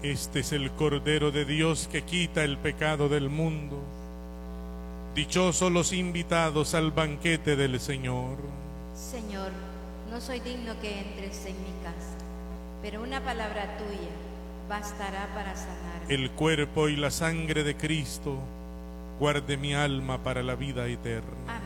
Este es el Cordero de Dios que quita el pecado del mundo. Dichosos los invitados al banquete del Señor. Señor, no soy digno que entres en mi casa, pero una palabra tuya bastará para sanarme. El cuerpo y la sangre de Cristo guarde mi alma para la vida eterna. Amén.